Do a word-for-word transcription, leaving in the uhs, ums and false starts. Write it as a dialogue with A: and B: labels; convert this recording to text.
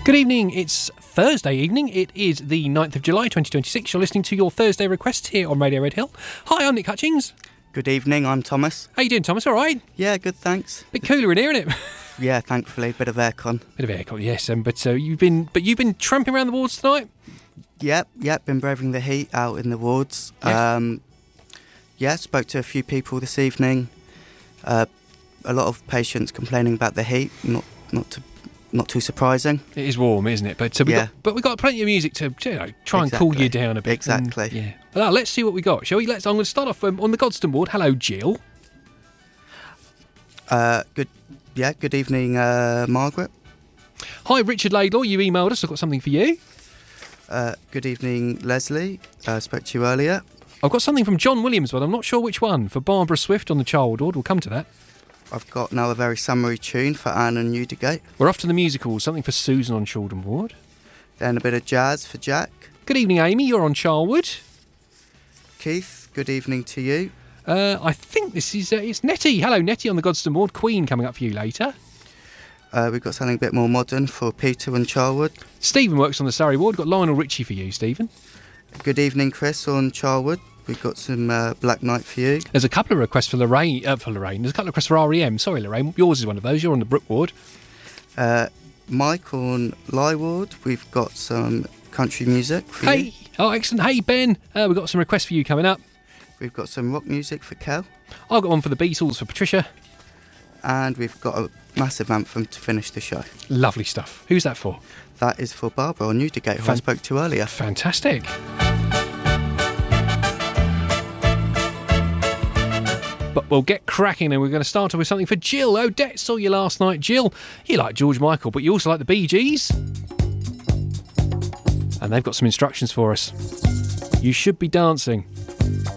A: Good evening, it's Thursday evening, it is the ninth of July twenty twenty-six, you're listening to your Thursday requests here on Radio Red Hill. Hi, I'm Nick Hutchings.
B: Good evening, I'm Thomas.
A: How you doing, Thomas, alright?
B: Yeah, good, thanks.
A: Bit cooler in here, isn't it?
B: Yeah, thankfully, bit of aircon.
A: Bit of aircon, yes, um, but uh, you've been but you've been tramping around the wards tonight?
B: Yep, yep, been braving the heat out in the wards.
A: Yeah,
B: um, yeah spoke to a few people this evening. Uh, a lot of patients complaining about the heat, not not to Not too surprising.
A: It is warm, isn't it? But uh, we
B: yeah.
A: got, but we've got plenty of music to, you know, try and
B: exactly.
A: cool you down a bit.
B: Exactly.
A: And, yeah. Well, let's see what we got, shall we? Let's. I'm going to start off um, on the Godstone ward. Hello, Jill.
B: Uh, good. Yeah. Good evening, uh, Margaret.
A: Hi, Richard Laidlaw. You emailed us. I've got something for you.
B: Uh, good evening, Leslie. I uh, spoke to you earlier.
A: I've got something from John Williams, but I'm not sure which one. For Barbara Swift on the child ward. We'll come to that.
B: I've got now a very summary tune for Anne and Newdigate.
A: We're off to the musical. Something for Susan on Children Ward.
B: Then a bit of jazz for Jack.
A: Good evening, Amy. You're on Charwood.
B: Keith, good evening to you.
A: Uh, I think this is uh, it's Nettie. Hello, Nettie on the Godstone ward. Queen coming up for you later.
B: Uh, we've got something a bit more modern for Peter and Charwood.
A: Stephen works on the Surrey ward. Got Lionel Richie for you, Stephen.
B: Good evening, Chris on Charwood. We've got some uh, Black Knight for you.
A: There's a couple of requests for Lorraine. Uh, for Lorraine, there's a couple of requests for R E M. Sorry, Lorraine. Yours is one of those. You're on the Brook ward.
B: Uh, Mike on Lie ward. We've got some country music for
A: hey.
B: you.
A: Oh, excellent. Hey, Ben. Uh, we've got some requests for you coming up.
B: We've got some rock music for Kel.
A: I've got one for the Beatles for Patricia.
B: And we've got a massive anthem to finish the show.
A: Lovely stuff. Who's that for?
B: That is for Barbara on Newdigate, who
A: Fan-
B: I spoke to earlier.
A: Fantastic. But we'll get cracking, and we're going to start off with something for Jill. Odette saw you last night. Jill, you like George Michael, but you also like the Bee Gees. And they've got some instructions for us. You should be dancing.